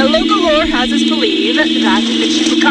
Local lore has us believe that the chupacabra